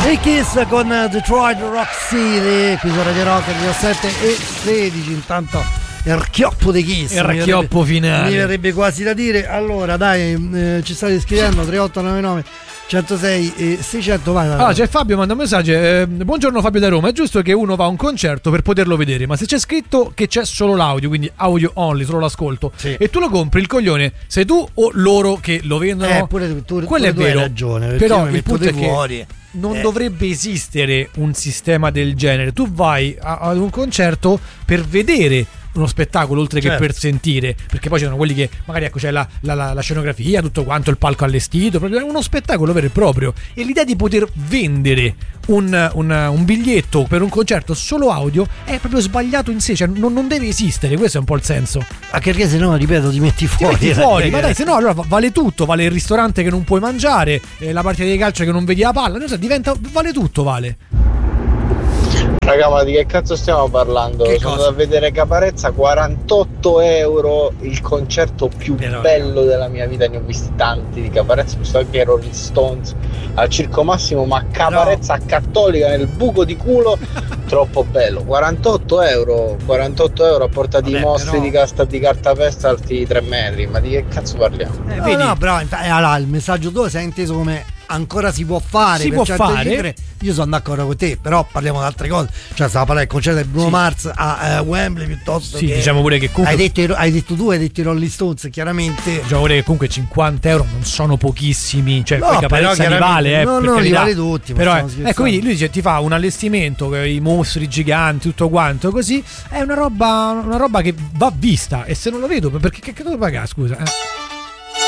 I Kiss con Detroit Rock City qui su Radio Rock 17:16. Intanto il racchioppo dei Kiss, il racchioppo finale, mi verrebbe quasi da dire. Allora dai, ci state scrivendo 3899 106 e 600, vai. Ah, c'è Fabio, manda un messaggio. Buongiorno Fabio da Roma. È giusto che uno va a un concerto per poterlo vedere, ma se c'è scritto che c'è solo l'audio, quindi audio only, solo l'ascolto, sì, e tu lo compri, il coglione sei tu o loro che lo vendono? Pure tu quello è vero, hai ragione, però il punto è fuori. Che non dovrebbe esistere un sistema del genere. Tu vai ad un concerto per vedere uno spettacolo oltre che per sentire, perché poi ci sono quelli che magari, ecco, c'è la scenografia, tutto quanto, il palco allestito, proprio uno spettacolo vero e proprio. E l'idea di poter vendere un biglietto per un concerto solo audio è proprio sbagliato in sé, cioè non deve esistere. Questo è un po' il senso. Anche perché se no, ripeto, ti metti fuori. Ma dai, se no allora vale tutto, vale il ristorante che non puoi mangiare, la partita di calcio che non vedi la palla, vale tutto, vale. Raga, ma di che cazzo stiamo parlando? Sono andato a vedere Caparezza, 48 euro, il concerto più bello della mia vita. Ne ho visti tanti di Caparezza, ho visto anche Rolling Stones al Circo Massimo, ma Caparezza a Cattolica nel buco di culo, troppo bello. 48 euro a porta di mostri di casta di cartapesta alti 3 metri, ma di che cazzo parliamo? No, però allora, il messaggio tuo si è inteso come ancora si può fare, si può fare. Cifre. Io sono d'accordo con te, però parliamo di altre cose. Cioè, stava parlando del concerto di Bruno Mars a Wembley piuttosto che. Diciamo pure che comunque hai detto tu, hai detto i Rolling Stones, chiaramente. Diciamo pure che comunque 50 euro non sono pochissimi, cioè poi Caparezza li vale, li vale tutti. Però ecco, quindi lui dice, ti fa un allestimento, i mostri giganti, tutto quanto così. È una roba che va vista, e se non lo vedo, perché che devo pagare, scusa?